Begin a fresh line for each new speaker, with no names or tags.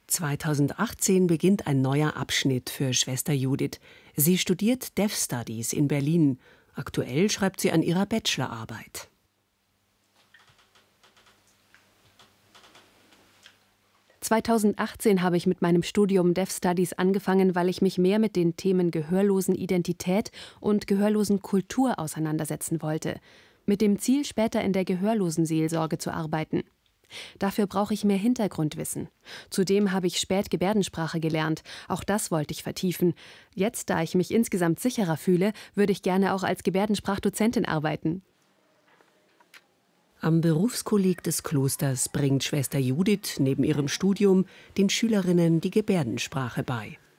2018 beginnt ein neuer Abschnitt für Schwester Judith. Sie studiert Deaf Studies in Berlin. Aktuell schreibt sie an ihrer Bachelorarbeit.
»2018 habe ich mit meinem Studium Deaf Studies angefangen, weil ich mich mehr mit den Themen Gehörlosenidentität und Gehörlosenkultur auseinandersetzen wollte, mit dem Ziel, später in der Gehörlosenseelsorge zu arbeiten. Dafür brauche ich mehr Hintergrundwissen. Zudem habe ich spät Gebärdensprache gelernt. Auch das wollte ich vertiefen. Jetzt, da ich mich insgesamt sicherer fühle, würde ich gerne auch als Gebärdensprachdozentin arbeiten.«
Am Berufskolleg des Klosters bringt Schwester Judith neben ihrem Studium den Schülerinnen die Gebärdensprache bei.